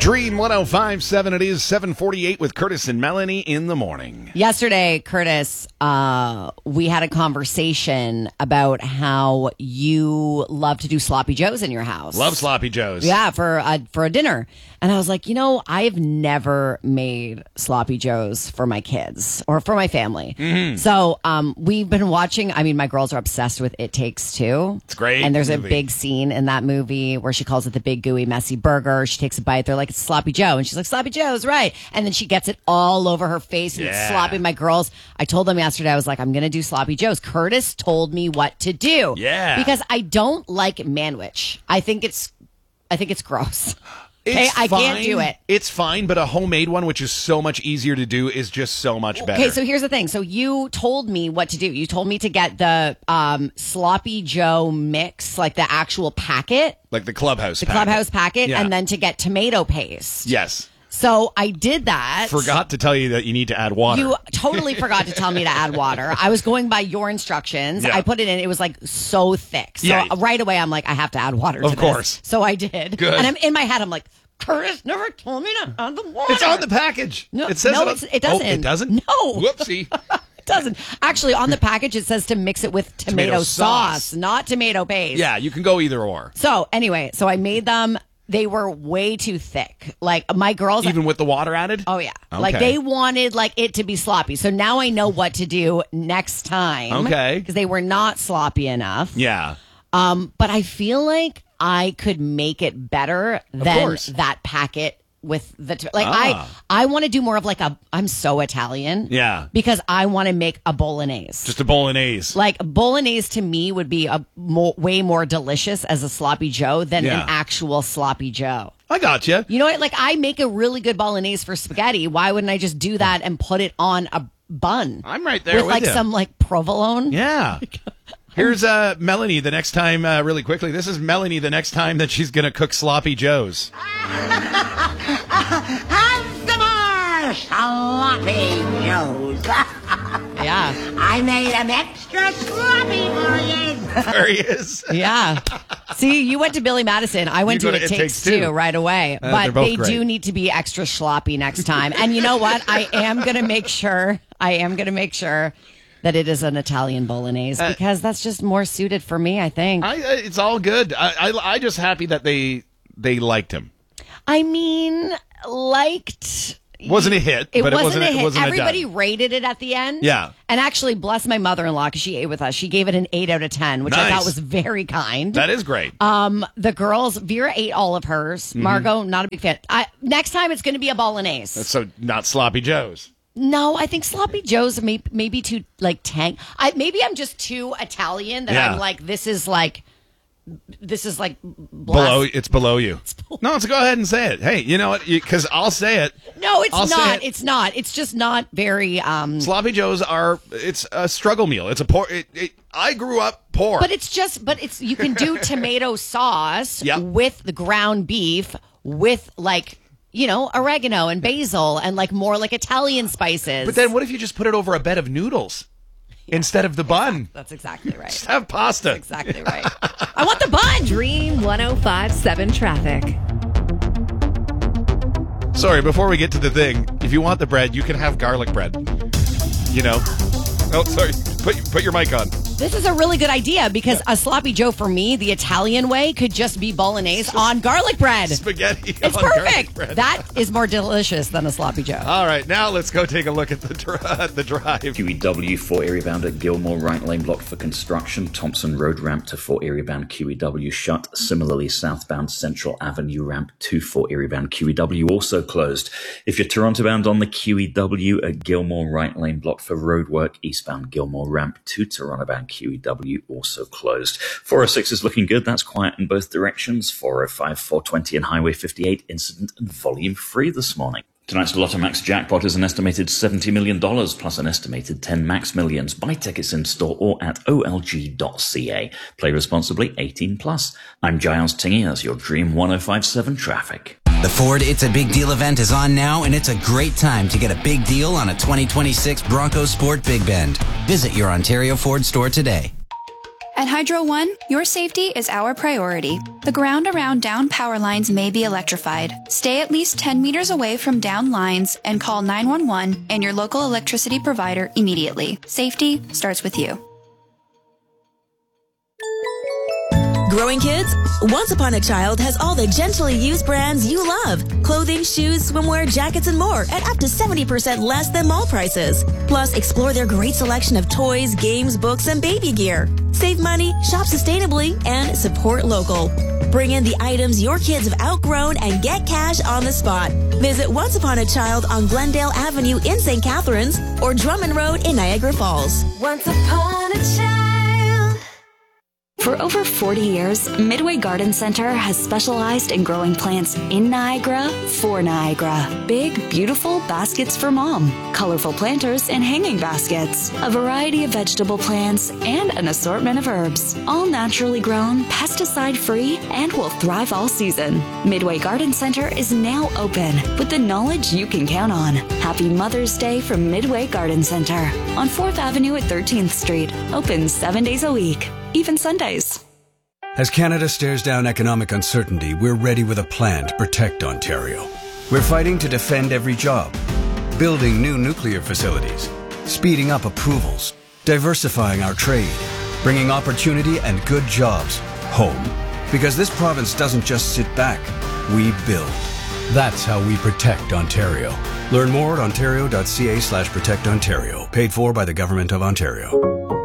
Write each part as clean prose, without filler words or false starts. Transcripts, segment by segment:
Dream 105.7. It is 7:48 with Curtis and Melanie in the morning. Yesterday, Curtis, we had a conversation about how you love to do sloppy joes in your house. Love sloppy joes. Yeah, for a dinner. And I was like, I've never made sloppy joes for my kids or for my family. Mm-hmm. So we've been watching. I mean, my girls are obsessed with It Takes Two. It's great. And there's movie. a big scene in that movie where she calls it the big gooey messy burger. She takes a bite. They're like, it's sloppy joe. And she's like, sloppy joe's right. And then she gets it all over her face and it's sloppy. My girls, I told them yesterday, I was like, I'm going to do sloppy joes. Curtis told me what to do. Yeah. Because I don't like manwich. I think it's gross. Okay, I can't do it. It's fine, but a homemade one, which is so much easier to do, is just so much better. Okay, so here's the thing. So you told me what to do. You told me to get the Sloppy Joe mix, like the actual packet. Like the Clubhouse packet. Clubhouse packet, Yeah. and then to get tomato paste. Yes. So I did that. Forgot to tell you that you need to add water. You totally forgot to tell me to add water. I was going by your instructions. Yeah. I put it in. It was like so thick. So right away, I'm like, I have to add water to this. Of course. So I did. Good. And I'm in my head, I'm like, Curtis never told me to add the water. It's on the package. No, it says it doesn't. Oh, it doesn't? No. Whoopsie. It doesn't. Actually, on the package, it says to mix it with tomato sauce, not tomato paste. Yeah, you can go either or. So anyway, I made them. They were way too thick. Like my girls, Even with the water added? oh yeah, Okay. like they wanted like it to be sloppy. So now I know what to do next time. Okay. because they were not sloppy enough. Yeah. But I feel like I could make it better than course. that packet with the I want to do more of like I'm so Italian. Yeah. Because I want to make a bolognese. Just a bolognese. Like bolognese to me would be way more delicious as a sloppy joe than an actual sloppy joe. I got you. You know what? Like I make a really good bolognese for spaghetti. Why wouldn't I just do that and put it on a bun? I'm right there with like you. some like provolone. Yeah. Here's Melanie the next time, really quickly. This is Melanie the next time that she's going to cook sloppy joes. Have some more sloppy joes. Yeah. I made them extra sloppy for you. There he is. Yeah. See, you went to Billy Madison. I went You to go It Takes Two right away. they're But both they great. do need to be extra sloppy next time. And you know what? I am going to make sure that it is an Italian bolognese because that's just more suited for me, I think. It's all good. I just happy that they liked him. I mean, liked... Wasn't a hit. It but wasn't a hit. It wasn't Everybody a dud. rated it at the end. Yeah. And actually, bless my mother-in-law because she ate with us. She gave it an 8 out of 10, which I Nice. thought was very kind. That is great. The girls, Vera ate all of hers. Mm-hmm. Margot, not a big fan. Next time, it's going to be a bolognese. So not sloppy joes. No, I think sloppy joes maybe too like tank. Maybe I'm just too Italian that Yeah. I'm like this is like Below, it's below you. No, so go ahead and say it. Hey, you know what? Because I'll say it. No, it's I'll say not. it. It's not. It's just not very. Sloppy joes it's a struggle meal. It's a poor. I grew up poor. But it's you can do tomato sauce Yep. with the ground beef with like oregano and basil and like more like Italian spices. But then what if you just put it over a bed of noodles instead of the bun? That's exactly right. Just have pasta. Exactly right. I want the bun. Dream 105.7 traffic. Sorry, before we get to the thing, if you want the bread, you can have garlic bread. Oh, sorry. Put your mic on. This is a really good idea because a sloppy joe for me, the Italian way, could just be bolognese on garlic bread. Spaghetti. It's on garlic perfect. bread. That is more delicious than a sloppy joe. All right, now let's go take a look at the drive. QEW 4 area bound at Gilmore right lane blocked for construction. Thompson Road ramp to 4 area bound QEW shut. Similarly, southbound Central Avenue ramp to 4 area bound QEW also closed. If you're Toronto bound on the QEW at Gilmore right lane blocked for roadwork, eastbound Gilmore ramp to Toronto bound QEW also closed. 406 is looking good. That's quiet in both directions. 405, 420 and Highway 58 incident and volume free this morning. Tonight's Lotto Max jackpot is an estimated $70 million plus an estimated 10 Max Millions. Buy tickets in store or at olg.ca. Play responsibly, 18 plus. I'm Giles Tingy as your Dream 105.7 traffic. The Ford It's a Big Deal event is on now, and it's a great time to get a big deal on a 2026 Bronco Sport Big Bend. Visit your Ontario Ford store today. At Hydro One, your safety is our priority. The ground around down power lines may be electrified. Stay at least 10 meters away from down lines and call 911 and your local electricity provider immediately. Safety starts with you. Growing kids? Once Upon a Child has all the gently used brands you love. Clothing, shoes, swimwear, jackets, and more at up to 70% less than mall prices. Plus, explore their great selection of toys, games, books, and baby gear. Save money, shop sustainably, and support local. Bring in the items your kids have outgrown and get cash on the spot. Visit Once Upon a Child on Glendale Avenue in St. Catharines or Drummond Road in Niagara Falls. Once upon a child. For over 40 years, Midway Garden Center has specialized in growing plants in Niagara for Niagara. Big, beautiful baskets for mom, colorful planters and hanging baskets, a variety of vegetable plants, and an assortment of herbs. All naturally grown, pesticide-free, and will thrive all season. Midway Garden Center is now open with the knowledge you can count on. Happy Mother's Day from Midway Garden Center on 4th Avenue at 13th Street. Open 7 days a week. Even Sundays. As Canada stares down economic uncertainty, we're ready with a plan to protect Ontario. We're fighting to defend every job, building new nuclear facilities, speeding up approvals, diversifying our trade, bringing opportunity and good jobs home. Because this province doesn't just sit back, we build. That's how we protect Ontario. Learn more at ontario.ca/protectontario. Paid for by the Government of Ontario.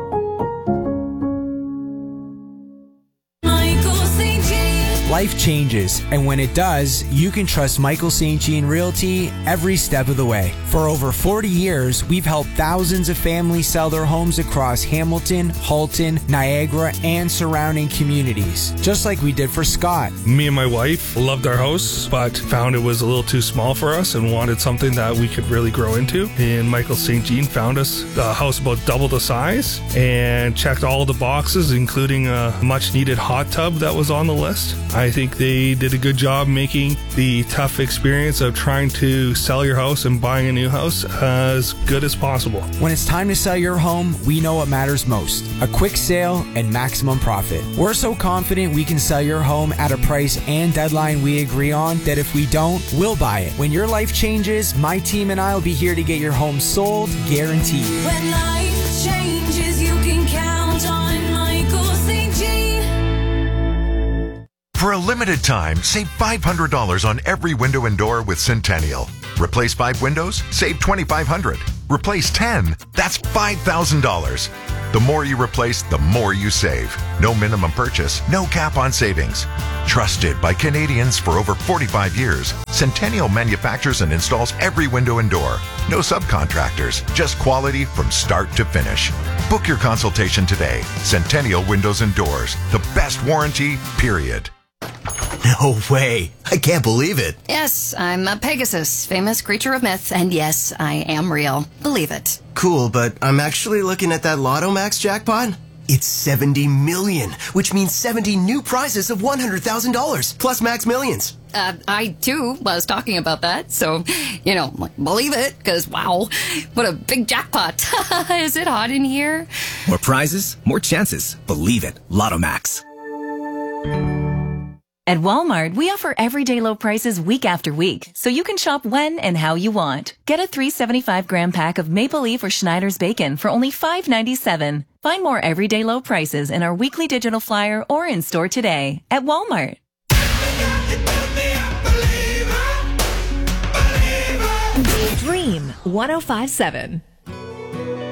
Life changes, and when it does, you can trust Michael St. Jean Realty every step of the way. For over 40 years, we've helped thousands of families sell their homes across Hamilton, Halton, Niagara, and surrounding communities, just like we did for Scott. Me and my wife loved our house, but found it was a little too small for us and wanted something that we could really grow into. And Michael St. Jean found us a house about double the size and checked all the boxes, including a much-needed hot tub that was on the list. I think they did a good job making the tough experience of trying to sell your house and buying a new house as good as possible. When it's time to sell your home, we know what matters most: a quick sale and maximum profit. We're so confident we can sell your home at a price and deadline we agree on that if we don't, we'll buy it. When your life changes, my team and I will be here to get your home sold, guaranteed. When life changes, you can count on Michael St. Jean. For a limited time, save $500 on every window and door with Centennial. Replace 5 windows, save $2,500. Replace 10, that's $5,000. The more you replace, the more you save. No minimum purchase, no cap on savings. Trusted by Canadians for over 45 years, Centennial manufactures and installs every window and door. No subcontractors, just quality from start to finish. Book your consultation today. Centennial Windows and Doors, the best warranty, period. No way. I can't believe it. Yes, I'm a Pegasus, famous creature of myth, and yes, I am real. Believe it. Cool, but I'm actually looking at that Lotto Max jackpot. It's 70 million, which means 70 new prizes of $100,000, plus Max Millions. I, too, was talking about that, so, believe it, because, wow, what a big jackpot. Is it hot in here? More prizes, more chances. Believe it. Lotto Max. At Walmart, we offer everyday low prices week after week, so you can shop when and how you want. Get a 375-gram pack of Maple Leaf or Schneider's bacon for only $5.97. Find more everyday low prices in our weekly digital flyer or in store today at Walmart. Dream 105.7.